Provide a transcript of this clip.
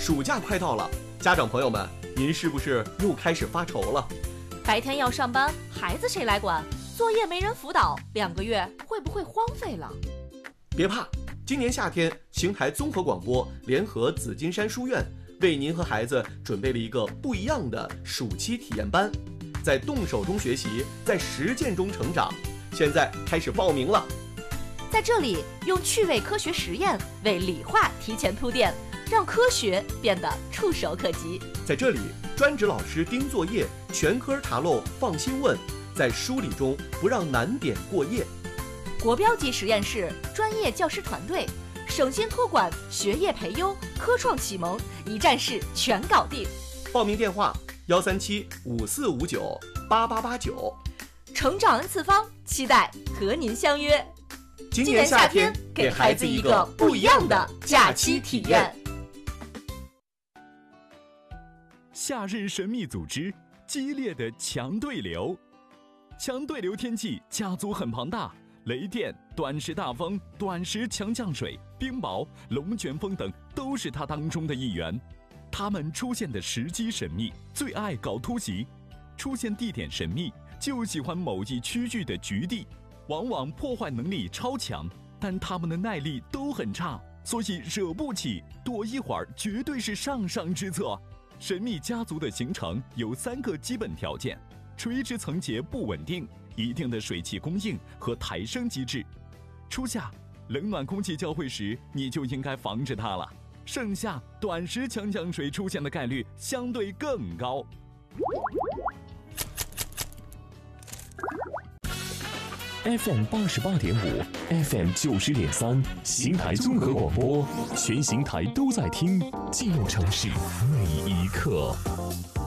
暑假快到了，家长朋友们，您是不是又开始发愁了？ 白天要上班，孩子谁来管？作业没人辅导，2个月会不会荒废了？ 别怕，今年夏天，邢台综合广播联合紫金山书院为您和孩子准备了一个不一样的暑期体验班，在动手中学习，在实践中成长。现在开始报名了。 在这里，用趣味科学实验为理化提前铺垫，让科学变得触手可及。 在这里，专职老师盯作业，全科查漏放心问，在梳理中不让难点过夜。 国标级实验室，专业教师团队，省心托管，学业培优，科创启蒙，一站式全搞定。 报名电话13754598889。 成长 N 次方，期待和您相约。 今年夏天，给孩子一个不一样的假期体验。 夏日神秘组织，激烈的强对流。强对流天气，家族很庞大，雷电、短时大风、短时强降水、冰雹、龙卷风等都是它当中的一员。它们出现的时机神秘，最爱搞突袭；出现地点神秘，就喜欢某一区域的局地，往往破坏能力超强，但它们的耐力都很差，所以惹不起，躲一会儿绝对是上之策。神秘家族的形成有3个基本条件：垂直层结不稳定，一定的水汽供应和抬升机制。初夏冷暖空气交汇时，你就应该防止它了。盛夏短时强降水出现的概率相对更高。 FM 88.5 ，FM 90.3，邢台综合广播，全邢台都在听，记录城市每一刻。